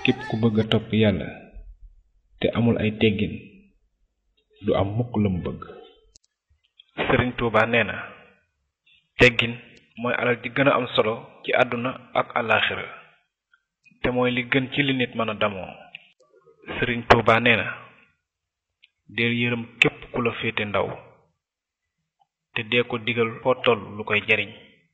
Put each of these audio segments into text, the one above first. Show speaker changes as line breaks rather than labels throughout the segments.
képp ku bëgg a topp yàlla te amul ay teggin du am mukk la mu bëgg. Sëriñ Tuuba nee na teggin mooy alal ji gën a am solo ci àdduna ak àllaaxira te mooy li gën ci li nit mën a damoo. Sëriñ Tuuba nee na deel yërëm képp ku la féete ndaw te dee ko digal foo toll lu koy jariñ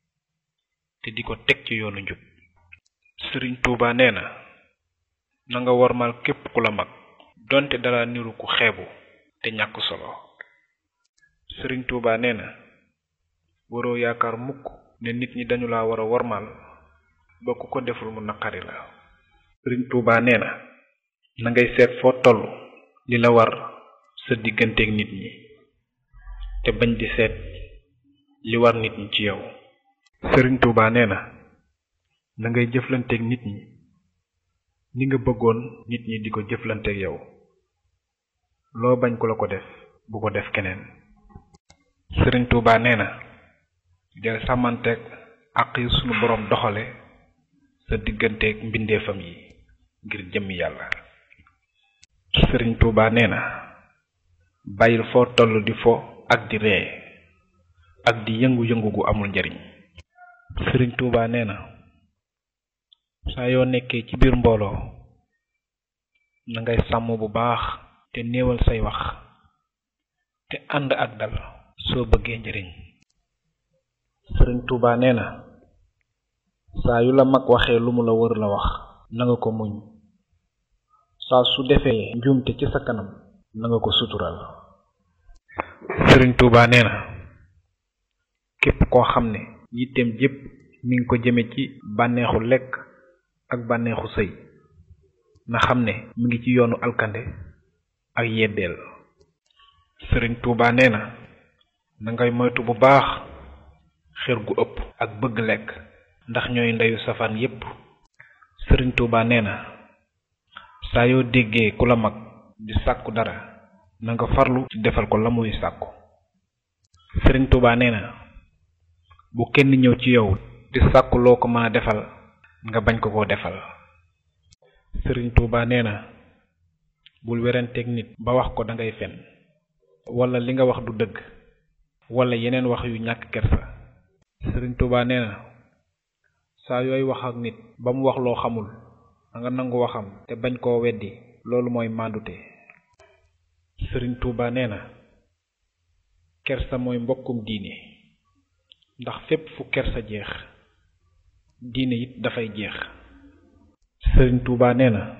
te di ko teg ci yoonu njub. Sëriñ Tuuba nee na nga wormal képp ku la mag donte dala niru ku xeebu te ñàkk solo. Sëriñ Tuuba nee na waroo yaakaar mukk ne nit ñi dañu la war a wormal ba ku ko deful mu naqari la. Sëriñ Tuuba nee na ngay seet foo toll li la war sa digganteeg nit ñi te bañ di seet li war nit ñi ci yow. Sëriñ Tuuba nee na ngay jëflanteeg nit ñi ni nga bëggoon nit ñi di ko jëflanteeg yow. loo bañ ku la ko def bu ko def keneen. Sëriñ Tuuba nee na del sàmmanteeg àq yi sunu boroom doxale sa digganteeg mbindeefam yi ngir jëmmi yàlla. Sëriñ Tuuba nee na bàyyil foo toll di fo ak di ree ak di yëngu-yëngu gu amul njariñ. Sëriñ Tuuba nee na saa yoo nekkee ci biir mbooloo na ngay sàmm bu baax te néewal say wax te ànd ak dal soo bëggee njariñ. Sëriñ Tuuba nee na saa yu la mag waxee lu mu la wër la wax na nga ko muñ. saa su defee njuumte ci sa kanam na nga ko sutural. Sëriñ Tuuba nee na képp koo xam ne yitteem jépp mi ngi ko jëme ci bànneexu lekk ak bànneexu sëy na xam ne mi ngi ci yoonu alkande ak yeddeel. Sëriñ Tuuba nee na ngay moytu bu baax xër gu ëpp ak bëgg lekk ndax ñooy ndeyu safaan yépp. Sëriñ Tuuba nee na saa yoo déggee ku la mag di sàkku dara na nga farlu ci defal ko la muy sàkku. Sëriñ Tuuba nee na bu kenn ñëw ci yow di sàkku loo ko mën a defal nga bañ ko koo defal. Sëriñ Tuuba nee na bul weranteeg nit ba wax ko dangay fen wala li nga wax du dëgg wala yeneen wax yu ñàkk kersa. Sëriñ Tuuba nee na saa yooy wax ak nit ba mu wax loo xamul nga nangu waxam te bañ koo weddi loolu mooy màndute. Sëriñ Tuuba nee na kersa mooy mbokkum diine ndax fépp fu kersa jeex diine it dafay jeex. Sëriñ Tuuba nee na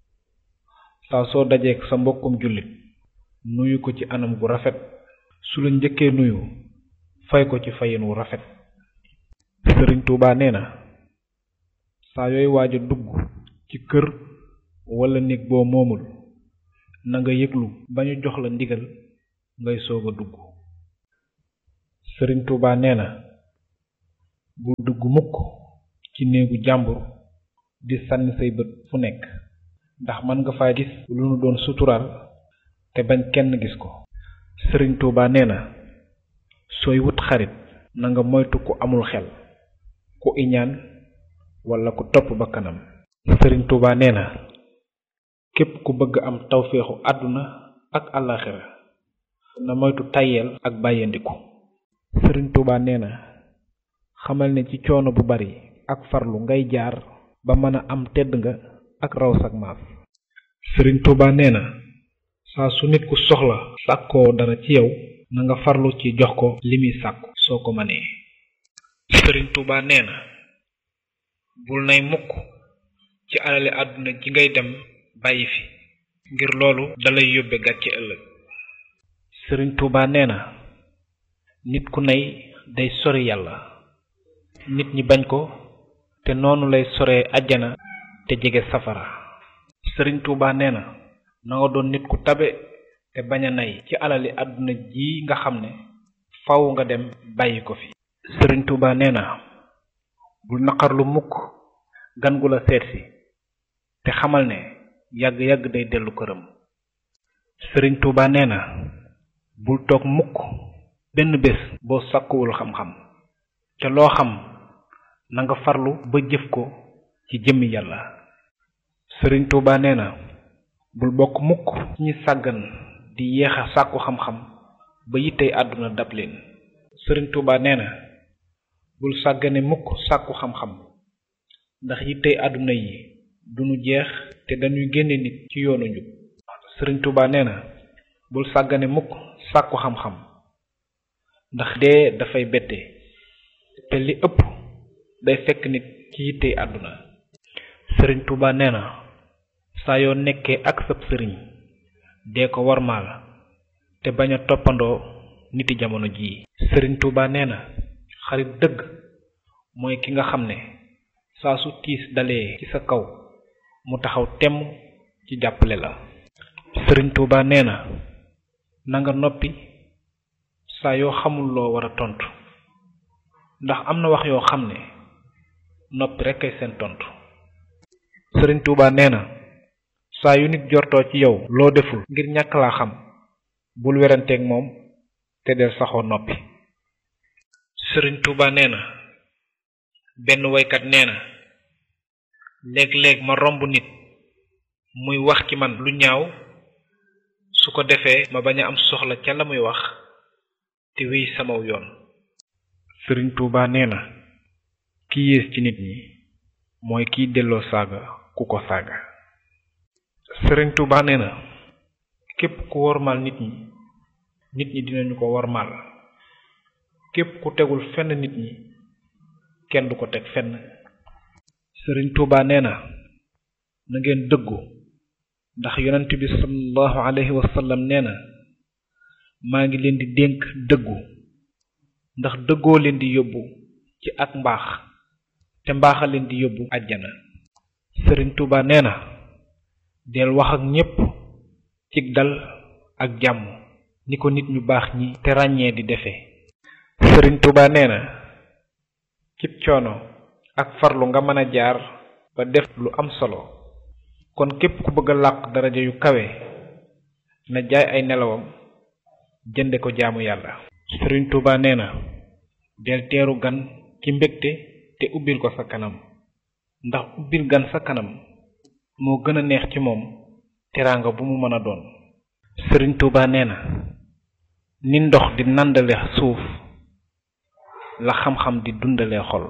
saa soo dajeek sa mbokkum jullit nuyu ko ci anam gu rafet su la njëkkee nuyu fay ko ci fayin wu rafet. Sëriñ Tuuba nee na saa yooy waaj a dugg ci kër wala néeg boo moomul na nga yëglu ba ñu jox la ndigal ngay soog a dugg. Sëriñ Tuuba nee na bul dugg mukk ci néegu jàmbur di sànni say bët fu nekk ndax mën nga faa gis lu nu doon suturaal te bañ kenn gis ko. Sëriñ Tuuba nee na sooy wut xarit na nga moytu ku amul xel ku iñaan wala ku topp ba kanam. Sëriñ Tuuba nee na képp ku bëgg am tawféexu àdduna ak àllaaxira na moytu tàyyeel ak bàyyandiku. Sëriñ Tuuba nee na xamal ne ci coono bu bari ak farlu ngay jaar ba mën a am tedd nga ak raw sag maas. Sëriñ Tuuba nee na saa su nit ku soxla sàkkoo dara ci yow na nga farlu ci jox ko li muy sàkku soo ko mënee. Sëriñ Tuuba nee na bul nay mukk ci alali àdduna ji ngay dem bàyyi fi ngir loolu dalay yóbbe gàcce ëllëg. Sëriñ Tuuba nee na nit ku nay day sori yàlla nit ñi bañ ko te noonu lay soree àjjana te jege safara. Sëriñ Tuuba nee na nga doon nit ku tabe te bañ a nay ci alali àdduna ji nga xam ne faw nga dem bàyyi ko fi. Sëriñ Tuuba nee na bul naqarlu mukk gan gu la seetsi te xamal ne yàgg-yàgg day dellu këram. Sëriñ Tuuba nee na bul toog mukk benn bés boo sàkkuwul xam-xam te loo xam na nga farlu ba jëf ko ci jëmmi yàlla. Sëriñ Tuuba nee na bul bokk mukk ci ñi sàggan di yeexa sàkku xam-xam ba yittey àdduna dab leen. Sëriñ Tuuba nee na bul sàggane mukk sàkku xam-xam ndax yittey àdduna yi duñu jeex te dañuy génne nit ci yoonu njub. Sëriñ Tuuba nee na bul sàggane mukk sàkku xam-xam ndax dee dafay bette te li ëpp day fekk nit ci yittey àdduna. Sëriñ Tuuba nee na saa yoo nekkee ak sab sëriñ dee ko warmaal te bañ a toppandoo niti jamono jii. Sëriñ Tuuba nee na xarit dëgg mooy ki nga xam ne saa su tiis dalee ci sa kaw mu taxaw temm ci jàppale la. Sëriñ Tuuba nee na nanga noppi saa yoo xamul loo war a tontu ndax am na wax yoo xam ne noppi rekk ay seen tontu. Sëriñ Tuuba nee na saa yu nit jortoo ci yow loo deful ngir ñàkk laa xam bul weranteeg moom te del saxoo noppi. Sëriñ Tuuba nee na benn woykat nee na léeg-léeg ma romb nit muy wax ci man lu ñaaw su ko defee ma bañ a am soxla ca la muy wax te wéy samaw yoon. Sëriñ Tuuba nee na ki yées ci nit ñi mooy kiy delloo saaga ku ko saaga. Sëriñ Tuuba nee na képp ku wormaal nit ñi dinañu ko wormaal képp ku tegul fenn nit ñi kenn du ko teg fenn. Sëriñ Tuuba nee na na ngeen dëggu ndax yonent bi sallallahu alayhi wa sallam nee na maa ngi leen di dénk dëggu ndax dëggoo leen di yóbbu ci ak mbaax te mbaaxa leen di yóbbu àjjana. Sëriñ Tuuba nee na del wax ak ñépp cig dal ak jàmm ni ko nit ñu baax ñi te ràññee di defee. Sëriñ Tuuba nee na cib coono ak farlu nga mën a jaar ba def lu am solo kon képp ku bëgg a làq daraja yu kawe na jaay ay nelawam jënde ko jaamu yàlla. Sëriñ Tuuba nee na del teeru gan ci mbégte te ubbil ko sa kanam ndax ubbil gan sa kanam moo gën a neex ci moom teraanga bu mu mën a doon. Sëriñ Tuuba nee na ni ndox di nandale suuf la xam-xam di dundale xol.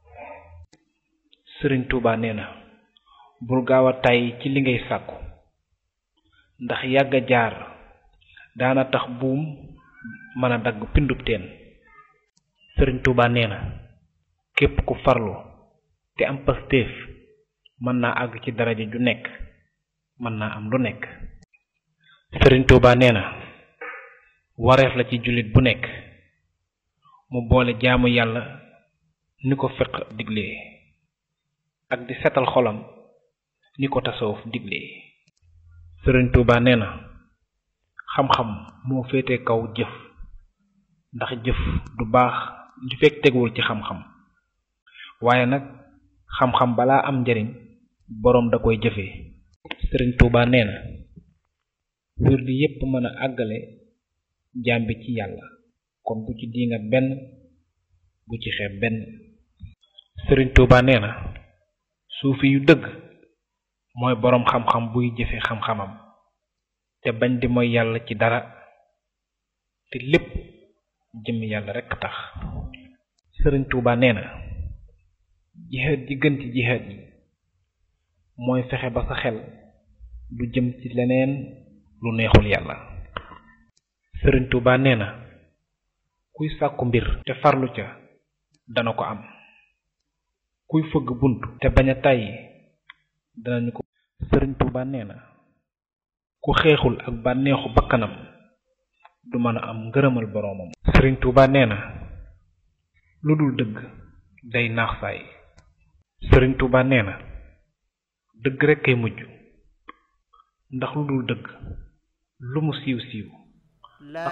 Sëriñ Tuuba nee na bul gaaw a tàyyi ci li ngay sàkku ndax yàgg a jaar daana tax buum mën a dagg pindub teen. Sëriñ Tuuba nee na képp ku farlu te am pastéef mën naa àgg ci daraja ju nekk mën naa am lu nekk. Sëriñ Tuuba nee na wareef la ci jullit bu nekk mu boole jaamu yàlla ni ko fiq diglee ak di setal xolam ni ko tasawuf diglee. Sëriñ Tuuba nee na xam-xam moo féete kaw jëf ndax jëf du baax li fekk teguwul ci xam-xam waaye nag xam-xam balaa am njariñ boroom da koy jëfee. Sëriñ Tuuba nee na wirdi yépp mën a àggale jaam bi ci yàlla kon bu ci diingat benn bu ci xeeb benn. Sëriñ Tuuba nee na suufi yu dëgg mooy boroom xam-xam buy jëfe xam-xamam te bañ di mooy yàlla ci dara te lépp jëm yàlla rekk tax. Sëriñ Tuuba nee na jihaad ji gën ci jihaad yi mooy fexe ba sa xel du jëm ci leneen lu neexul yàlla. Sëriñ Tuuba nee na kuy sàkku mbir te farlu ca dana ko am kuy fëgg bunt te bañ a tàyyi danañu ko. Sëriñ Tuuba nee na ku xeexul ak bànneexu bakkanam du mën a am ngërëmal boroomam. Sëriñ Tuuba nee na lu dul dëgg day naax saay. Sëriñ Tuuba nee na dëgg rekk kay mujj ndax lu dul dëgg lu mu siiw siiw